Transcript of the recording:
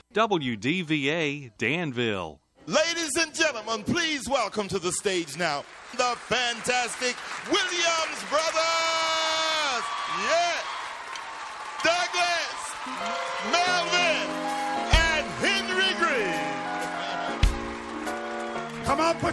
WDVA Danville. Ladies and gentlemen, please welcome to the stage now the fantastic Williams Brothers. Yeah. Douglas, Melvin, and Henry Green. Come on,